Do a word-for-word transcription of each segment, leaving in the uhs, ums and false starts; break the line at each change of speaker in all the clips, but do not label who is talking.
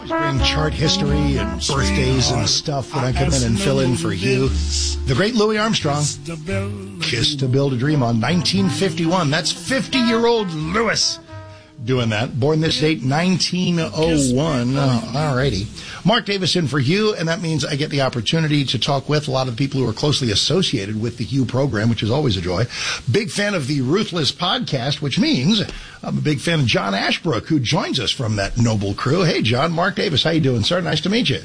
Bring chart history and birthdays and stuff when I come in and fill in for you. The great Louis Armstrong, Kiss to Build a Dream on nineteen fifty-one. That's fifty-year-old Louis doing that. Born this date, nineteen oh one. Uh, all righty. Mark Davis in for Hugh, and that means I get the opportunity to talk with a lot of the people who are closely associated with the Hugh program, which is always a joy. Big fan of the Ruthless podcast, which means I'm a big fan of John Ashbrook, who joins us from that noble crew. Hey, John. Mark Davis, how you doing, sir? Nice to meet you.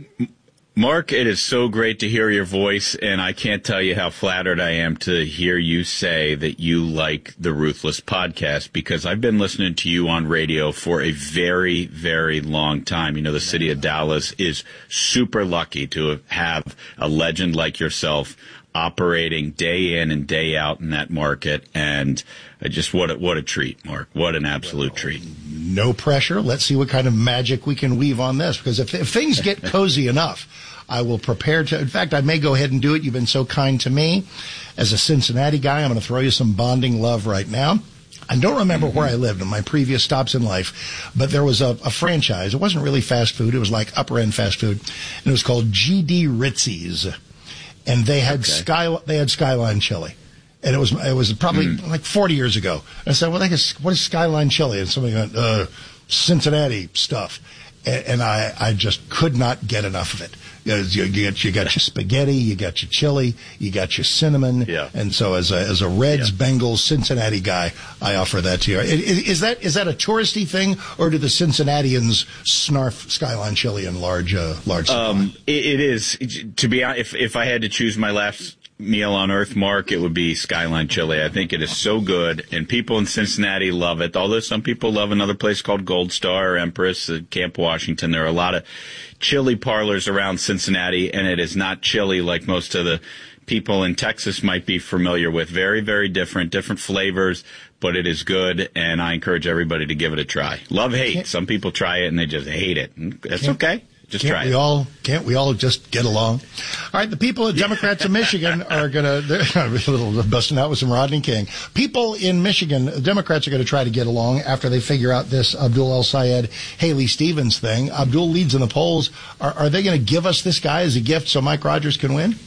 Mark, it is so great to hear your voice, and I can't tell you how flattered I am to hear you say that you like the Ruthless podcast, because I've been listening to you on radio for a very, very long time. You know, the city of Dallas is super lucky to have a legend like yourself operating day in and day out in that market, and I just what a, what a treat, Mark. What an absolute well, treat.
No pressure. Let's see what kind of magic we can weave on this, because if, if things get cozy enough, I will prepare to. In fact, I may go ahead and do it. You've been so kind to me. As a Cincinnati guy, I'm going to throw you some bonding love right now. I don't remember mm-hmm. where I lived in my previous stops in life, but there was a, a franchise. It wasn't really fast food. It was like upper-end fast food, and it was called G D Ritzy's, and they had okay. sky they had Skyline chili. And it was it was probably mm. like forty years ago. I said, well, I guess, what is Skyline chili? And somebody went, uh, Cincinnati stuff. And, and I, I just could not get enough of it. You, you, you, got, you got your spaghetti, you got your chili, you got your cinnamon. Yeah. And so as a, as a Reds, yeah. Bengals, Cincinnati guy, I offer that to you. Is, is that is that a touristy thing, or do the Cincinnatians snarf Skyline chili in large uh, large supply?
Um, it, it is. To be honest, if, if I had to choose my last meal on earth, Mark, it would be Skyline chili. I think it is so good, and people in Cincinnati love it, although some people love another place called Gold Star or Empress at Camp Washington. There are a lot of chili parlors around Cincinnati, and it is not chili like most of the people in Texas might be familiar with. Very, very different, different flavors, but it is good, and I encourage everybody to give it a try. Love, hate. Some people try it, and they just hate it. That's okay. Just
can't
try
we
it.
all can't we all just get along? All right, the people, the Democrats in Michigan are going to, they're a little busting out with some Rodney King. People in Michigan, the Democrats are going to try to get along after they figure out this Abdul El-Sayed, Haley Stevens thing. Abdul leads in the polls. Are, are they going to give us this guy as a gift so Mike Rogers can win?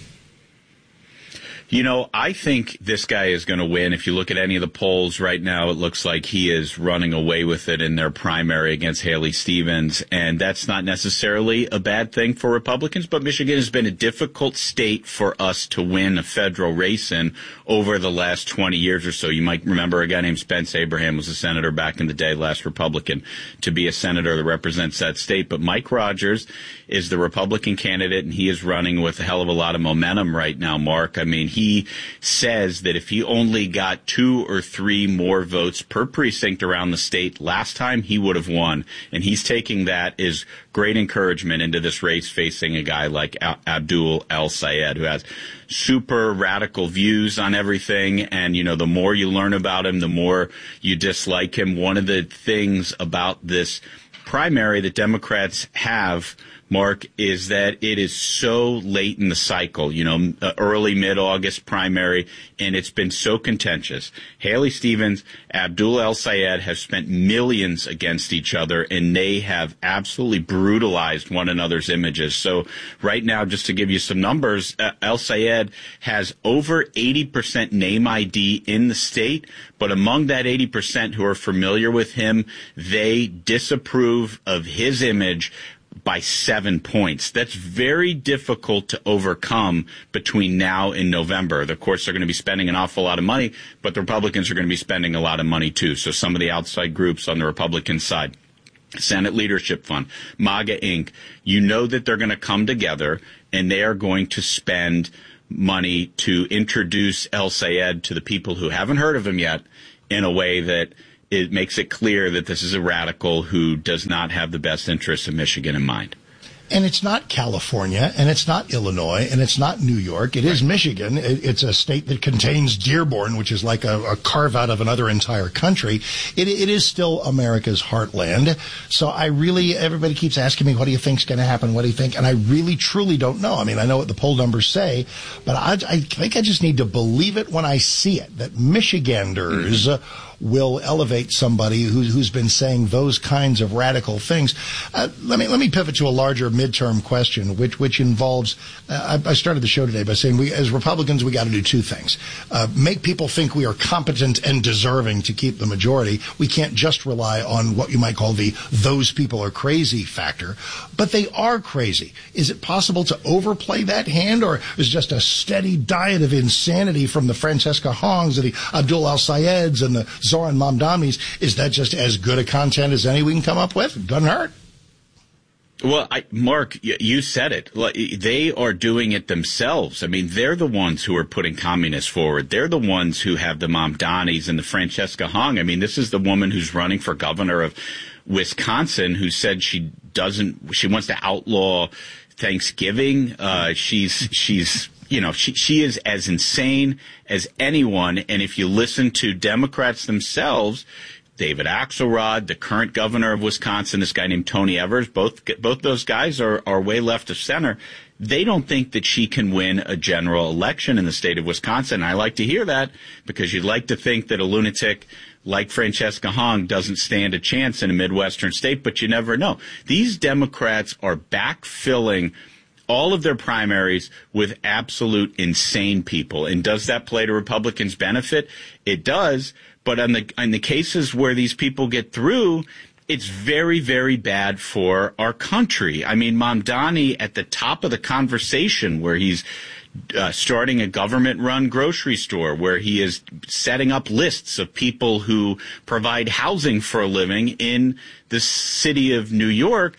You know, I think this guy is going to win. If you look at any of the polls right now, it looks like he is running away with it in their primary against Haley Stevens. And that's not necessarily a bad thing for Republicans, but Michigan has been a difficult state for us to win a federal race in over the last twenty years or so. You might remember a guy named Spence Abraham was a senator back in the day, last Republican to be a senator that represents that state. But Mike Rogers is the Republican candidate, and he is running with a hell of a lot of momentum right now, Mark. I mean, he He says that if he only got two or three more votes per precinct around the state last time, he would have won. And he's taking that as great encouragement into this race, facing a guy like Abdul El-Sayed, who has super radical views on everything. And, you know, the more you learn about him, the more you dislike him. One of the things about this primary that Democrats have, Mark, is that it is so late in the cycle, you know, early, mid-August primary, and it's been so contentious. Haley Stevens, Abdul El-Sayed have spent millions against each other, and they have absolutely brutalized one another's images. So right now, just to give you some numbers, uh, El-Sayed has over eighty percent name I D in the state, but among that eighty percent who are familiar with him, they disapprove of his image by seven points. That's very difficult to overcome between now and November. Of course, they're going to be spending an awful lot of money, but the Republicans are going to be spending a lot of money too. So some of the outside groups on the Republican side, Senate Leadership Fund, MAGA Incorporated, you know that they're going to come together and they are going to spend money to introduce El-Sayed to the people who haven't heard of him yet in a way that it makes it clear that this is a radical who does not have the best interests of Michigan in mind.
And it's not California, and it's not Illinois, and it's not New York. It right. is Michigan. It, it's a state that contains Dearborn, which is like a, a carve-out of another entire country. It, it is still America's heartland. So I really, everybody keeps asking me, what do you think's going to happen? What do you think? And I really, truly don't know. I mean, I know what the poll numbers say, but I, I think I just need to believe it when I see it, that Michiganders mm-hmm. will elevate somebody who, who's been saying those kinds of radical things. Uh, let me let me pivot to a larger midterm question, which which involves. Uh, I, I started the show today by saying we, as Republicans, we got to do two things: uh, make people think we are competent and deserving to keep the majority. We can't just rely on what you might call the "those people are crazy" factor, but they are crazy. Is it possible to overplay that hand, or is it just a steady diet of insanity from the Francesca Hongs and the Abdul Al-Sayeds and the Zoran Mamdanis? Is that just as good a content as any we can come up with? It doesn't hurt.
Well, I, Mark, you said it. They are doing it themselves. I mean, they're the ones who are putting communists forward. They're the ones who have the Mamdanis and the Francesca Hong. I mean, this is the woman who's running for governor of Wisconsin who said she doesn't, she wants to outlaw Thanksgiving. Uh, she's, she's, you know, she, she is as insane as anyone. And if you listen to Democrats themselves, David Axelrod, the current governor of Wisconsin, this guy named Tony Evers, both both those guys are, are way left of center. They don't think that she can win a general election in the state of Wisconsin. I like to hear that because you'd like to think that a lunatic like Francesca Hong doesn't stand a chance in a Midwestern state, but you never know. These Democrats are backfilling all of their primaries with absolute insane people. And does that play to Republicans' benefit? It does. But on the, on the cases where these people get through, it's very, very bad for our country. I mean, Mamdani at the top of the conversation where he's uh, starting a government-run grocery store, where he is setting up lists of people who provide housing for a living in the city of New York.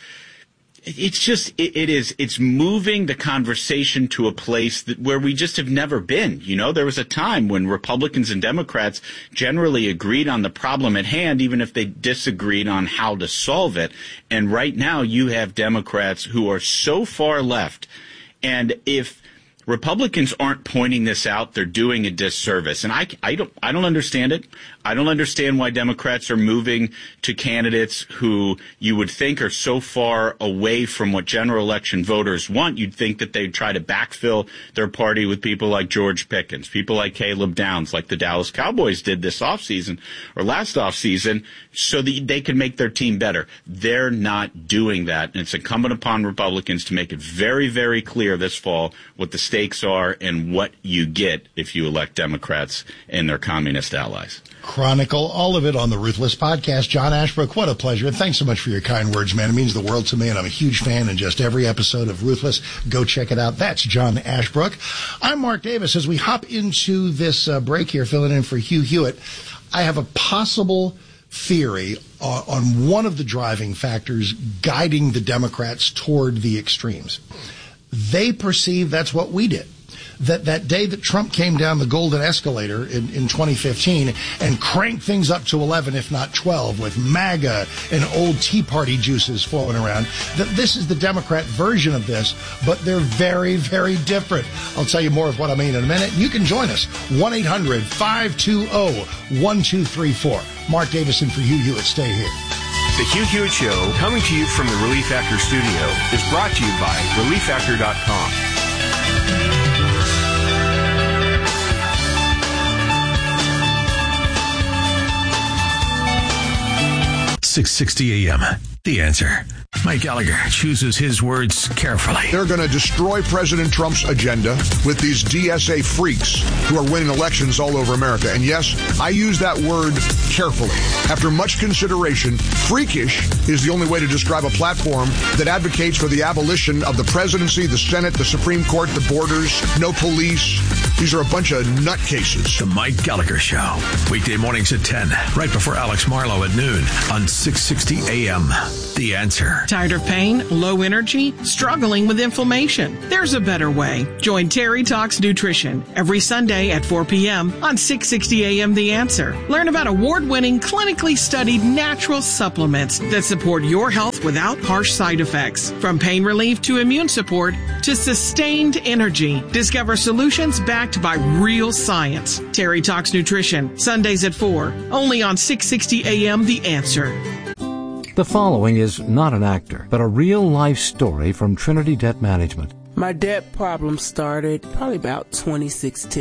It's just, it, it is, it's moving the conversation to a place that, where we just have never been. You know, there was a time when Republicans and Democrats generally agreed on the problem at hand, even if they disagreed on how to solve it. And right now you have Democrats who are so far left. And if Republicans aren't pointing this out, they're doing a disservice. And I, I don't, I don't understand it. I don't understand why Democrats are moving to candidates who you would think are so far away from what general election voters want. You'd think that they'd try to backfill their party with people like George Pickens, people like Caleb Downs, like the Dallas Cowboys did this offseason or last offseason, so that they can make their team better. They're not doing that. And it's incumbent upon Republicans to make it very, very clear this fall what the stakes are and what you get if you elect Democrats and their communist allies.
Chronicle all of it on the Ruthless Podcast. John Ashbrook, what a pleasure. And thanks so much for your kind words, man. It means the world to me, and I'm a huge fan in just every episode of Ruthless. Go check it out. That's John Ashbrook. I'm Mark Davis. As we hop into this uh, break here, filling in for Hugh Hewitt, I have a possible theory on, on one of the driving factors guiding the Democrats toward the extremes. They perceive that's what we did. That that day that Trump came down the golden escalator in, in twenty fifteen and cranked things up to eleven, if not twelve, with MAGA and old Tea Party juices flowing around, that this is the Democrat version of this, but they're very, very different. I'll tell you more of what I mean in a minute. You can join us, one eight hundred five two zero one two three four. Mark Davison for Hugh Hewitt. Stay here.
The Hugh Hewitt Show, coming to you from the Relief Factor studio, is brought to you by relief factor dot com.
six sixty A M. The Answer. Mike Gallagher chooses his words carefully.
They're going to destroy President Trump's agenda with these D S A freaks who are winning elections all over America. And yes, I use that word carefully. After much consideration, freakish is the only way to describe a platform that advocates for the abolition of the presidency, the Senate, the Supreme Court, the borders, no police. These are a bunch of nutcases.
The Mike Gallagher Show. Weekday mornings at ten, right before Alex Marlowe at noon on six sixty A M. The Answer.
Tired of pain, low energy, struggling with inflammation? There's a better way. Join Terry Talks Nutrition every Sunday at four p.m. on six sixty A M. The Answer. Learn about award-winning, clinically studied natural supplements that support your health without harsh side effects. From pain relief to immune support to sustained energy. Discover solutions backed by real science. Terry Talks Nutrition, Sundays at four, only on six sixty A M. The Answer.
The following is not an actor, but a real-life story from Trinity Debt Management.
My debt problem started probably about twenty sixteen.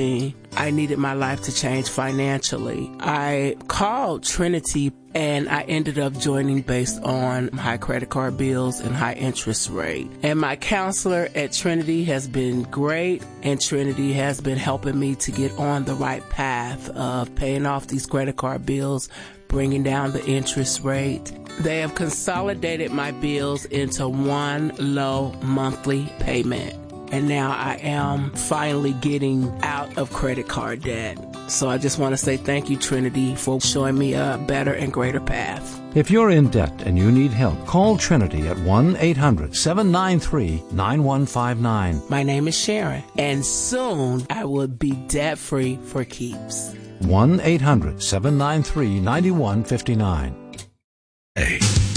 I needed my life to change financially. I called Trinity and I ended up joining based on high credit card bills and high interest rate. And my counselor at Trinity has been great, and Trinity has been helping me to get on the right path of paying off these credit card bills, bringing down the interest rate. They have consolidated my bills into one low monthly payment. And now I am finally getting out of credit card debt. So I just want to say thank you, Trinity, for showing me a better and greater path.
If you're in debt and you need help, call Trinity at one eight hundred seven nine three nine one five nine.
My name is Sharon, and soon I will be debt-free for keeps.
one eight hundred seven nine three nine one five nine.
Hey.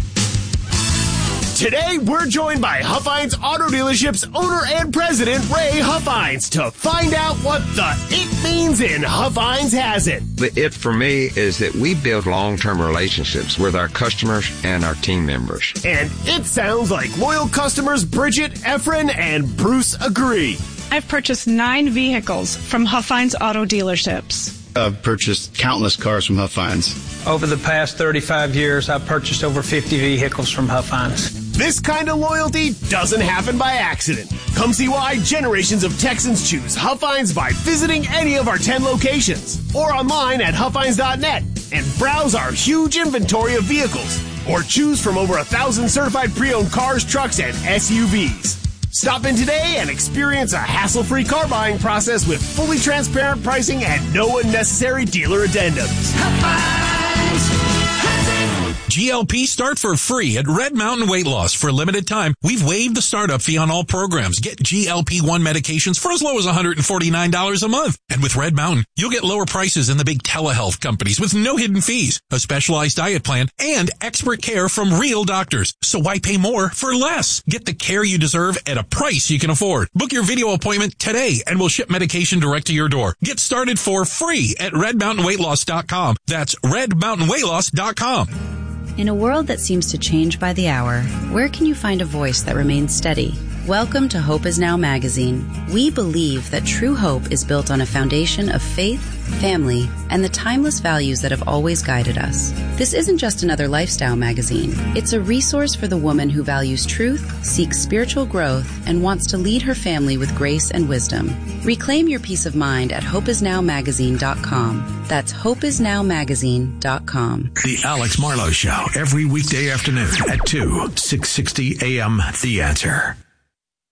Today, we're joined by Huffines Auto Dealership's owner and president, Ray Huffines, to find out what the it means in Huffines Has It.
The it for me is that we build long-term relationships with our customers and our team members.
And it sounds like loyal customers Bridget, Efren, and Bruce agree.
I've purchased nine vehicles from Huffines Auto Dealerships.
I've purchased countless cars from Huffines.
Over the past thirty-five years, I've purchased over fifty vehicles from Huffines.
This kind of loyalty doesn't happen by accident. Come see why generations of Texans choose Huffines by visiting any of our ten locations or online at Huffines dot net and browse our huge inventory of vehicles or choose from over a thousand certified pre-owned cars, trucks, and S U Vs. Stop in today and experience a hassle-free car buying process with fully transparent pricing and no unnecessary dealer addendums.
G L P start for free at Red Mountain Weight Loss. For a limited time, we've waived the startup fee on all programs. Get G L P one medications for as low as one hundred forty-nine dollars a month. And with Red Mountain, you'll get lower prices than the big telehealth companies with no hidden fees, a specialized diet plan, and expert care from real doctors. So why pay more for less? Get the care you deserve at a price you can afford. Book your video appointment today and we'll ship medication direct to your door. Get started for free at red mountain weight loss dot com. That's red mountain weight loss dot com.
In a world that seems to change by the hour, where can you find a voice that remains steady? Welcome to Hope Is Now magazine. We believe that true hope is built on a foundation of faith, family, and the timeless values that have always guided us. This isn't just another lifestyle magazine. It's a resource for the woman who values truth, seeks spiritual growth, and wants to lead her family with grace and wisdom. Reclaim your peace of mind at hope is now magazine dot com. That's hope is now magazine dot com.
The Alex Marlowe Show, every weekday afternoon at two, six sixty A M The Answer.